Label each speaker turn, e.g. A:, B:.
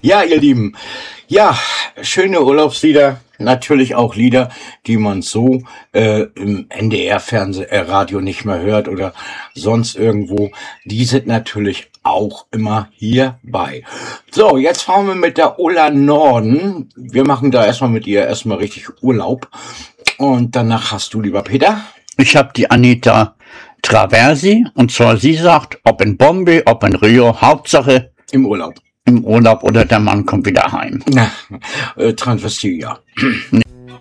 A: Ja, ihr Lieben, ja, schöne Urlaubslieder, natürlich auch Lieder, die man so im Radio nicht mehr hört oder sonst irgendwo. Die sind natürlich auch immer hierbei. So, jetzt fahren wir mit der Ulla Norden. Wir machen da erstmal richtig Urlaub. Und danach hast du, lieber Peter.
B: Ich habe die Anita Traversi, und zwar sie sagt, ob in Bombay, ob in Rio, Hauptsache
A: im Urlaub.
B: Im Urlaub oder der Mann kommt wieder heim.
A: Na, Transvestia.
B: Nee,